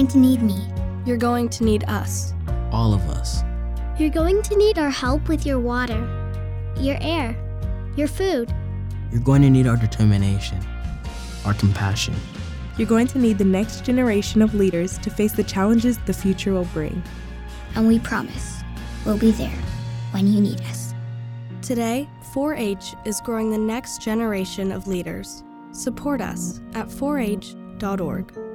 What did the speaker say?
going to need me. You're going to need us. All of us. You're going to need our help with your water, your air, your food. You're going to need our determination, our compassion. You're going to need the next generation of leaders to face the challenges the future will bring. And we promise we'll be there when you need us. Today, 4-H is growing the next generation of leaders. Support us at 4h.org.